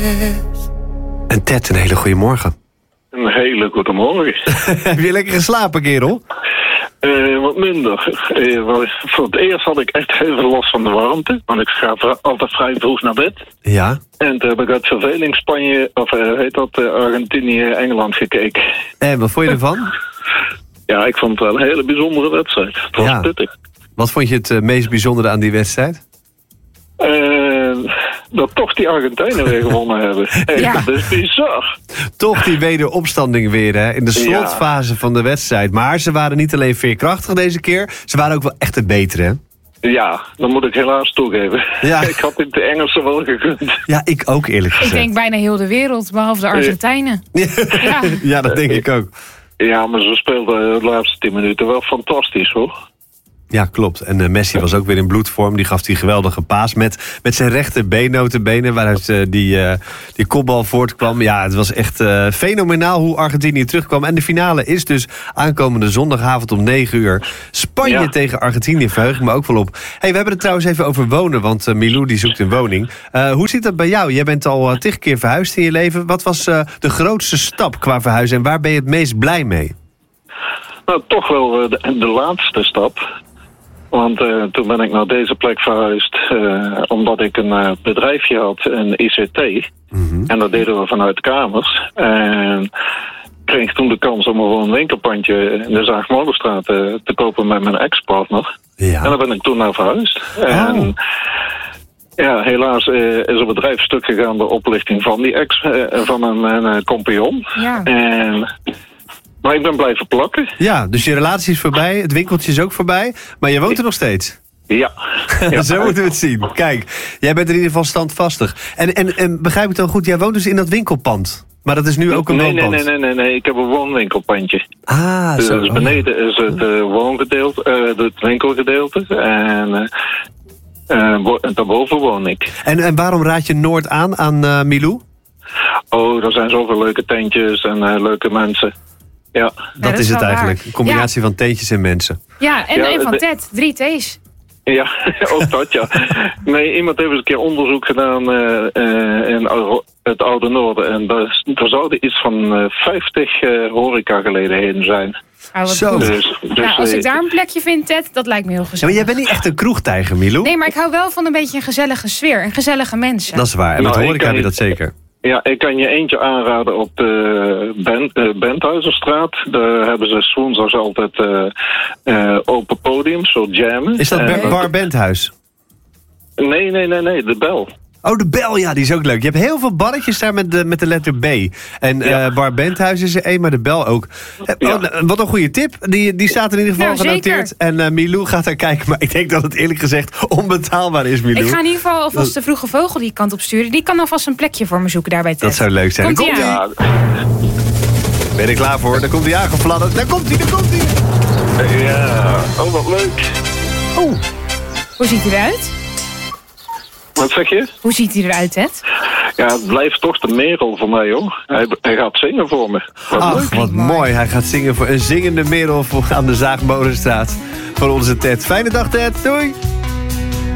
En Ted, een hele goede morgen. Een hele goede morgen. Heb je lekker geslapen, kerel? Wat minder. Voor het eerst had ik echt heel veel last van de warmte. Want ik ga altijd vrij vroeg naar bed. Ja. En toen heb ik uit verveling Spanje, of Argentinië, Engeland gekeken. En wat vond je ervan? Ja, ik vond het wel een hele bijzondere wedstrijd. Het was pittig. Wat vond je het meest bijzondere aan die wedstrijd? Dat toch die Argentijnen weer gewonnen hebben. Echt, dat is bizar. Toch die wederopstanding weer, hè? In de slotfase van de wedstrijd. Maar ze waren niet alleen veerkrachtig deze keer. Ze waren ook wel echt het betere, hè? Ja, dat moet ik helaas toegeven. Ja. Ik had het de Engelsen wel gegund. Ja, ik ook eerlijk gezegd. Ik denk bijna heel de wereld, behalve de Argentijnen. Ja, dat denk ik ook. Ja, maar ze speelden de laatste 10 minuten wel fantastisch, hoor. Ja, klopt. En Messi was ook weer in bloedvorm. Die gaf die geweldige paas met zijn rechterbeen notabene, waaruit die kopbal voortkwam. Ja, het was echt fenomenaal hoe Argentinië terugkwam. En de finale is dus aankomende zondagavond om 9:00. Spanje tegen Argentinië, verheug ik me ook wel op. Hey, we hebben het trouwens even over wonen, want Milou die zoekt een woning. Hoe zit dat bij jou? Jij bent al 10 keer verhuisd in je leven. Wat was de grootste stap qua verhuizen en waar ben je het meest blij mee? Nou, toch wel de laatste stap. Want toen ben ik naar deze plek verhuisd omdat ik een bedrijfje had, een ICT. Mm-hmm. En dat deden we vanuit kamers. En kreeg toen de kans om een winkelpandje in de Zaagmolenstraat te kopen met mijn ex-partner. Ja. En daar ben ik toen naar verhuisd. En ja, helaas is het bedrijf stuk gegaan door oplichting van die ex, van mijn compagnon. Ja. Maar ik ben blijven plakken. Ja, dus je relatie is voorbij, het winkeltje is ook voorbij, maar je woont er nog steeds. Ja. Zo moeten we het zien. Kijk, jij bent in ieder geval standvastig. En begrijp ik dan goed, jij woont dus in dat winkelpand? Maar dat is nu ook een woonpand? Nee, ik heb een woonwinkelpandje. Ah, zo. Dus beneden is het woongedeelte, het winkelgedeelte. En daarboven woon ik. En waarom raad je Noord aan Milou? Oh, er zijn zoveel leuke tentjes en leuke mensen. Ja, dat is het eigenlijk. Waar. Een combinatie van tentjes en mensen. Ja, en van Ted. 3 T's. Ja, ook dat, ja. Nee, iemand heeft eens een keer onderzoek gedaan in het Oude Noorden. En er zouden iets van 50 horecagelegenheden zijn. Zo. Dus, als ik daar een plekje vind, Ted, dat lijkt me heel gezellig. Ja, maar jij bent niet echt een kroegtijger, Milou. Nee, maar ik hou wel van een beetje een gezellige sfeer. En gezellige mensen. Dat is waar. En met horeca heb je dat zeker. Ja, ik kan je eentje aanraden op de Benthuizenstraat. Daar hebben ze 's woensdags altijd open podium, zo jammen. Is dat Bar Benthuis? Nee, de Bel. Oh, de Bel, ja, die is ook leuk. Je hebt heel veel barretjes daar met de letter B. En Bar Benthuis is er één, maar de Bel ook. Wat een goede tip. Die staat in ieder geval genoteerd. En Milou gaat daar kijken. Maar ik denk dat het eerlijk gezegd onbetaalbaar is, Milou. Ik ga in ieder geval alvast de Vroege Vogel die kant op sturen. Die kan alvast een plekje voor me zoeken daar bij Ted. Dat zou leuk zijn. Komt ie aan. Ben ik klaar voor? Dan komt hij aangefladderd. Daar komt hij. Ja, oh wat leuk. Oh, hoe ziet hij eruit? Wat zeg je? Hoe ziet hij eruit, Ted? Ja, het blijft toch de merel voor mij, hoor. Hij gaat zingen voor me. Wat mooi. Hij gaat zingen voor een zingende merel aan de Zaagmolenstraat. Voor onze Ted. Fijne dag, Ted. Doei.